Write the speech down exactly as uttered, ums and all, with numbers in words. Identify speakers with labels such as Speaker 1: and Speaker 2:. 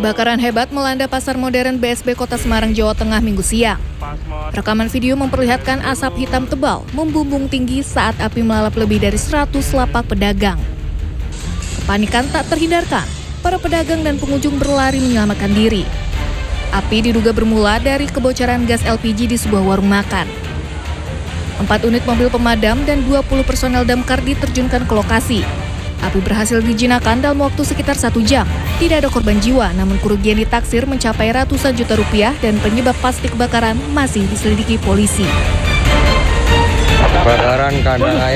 Speaker 1: Kebakaran hebat melanda pasar modern B S B Kota Semarang, Jawa Tengah Minggu siang. Rekaman video memperlihatkan asap hitam tebal membumbung tinggi saat api melalap lebih dari seratus lapak pedagang. Kepanikan tak terhindarkan, para pedagang dan pengunjung berlari menyelamatkan diri. Api diduga bermula dari kebocoran gas L P G di sebuah warung makan. Empat unit mobil pemadam dan dua puluh personel damkar diterjunkan ke lokasi. Api berhasil dijinakan dalam waktu sekitar satu jam. Tidak ada korban jiwa, namun kerugian ditaksir mencapai ratusan juta rupiah dan penyebab pasti kebakaran masih diselidiki polisi.
Speaker 2: Kebakaran kandang ayam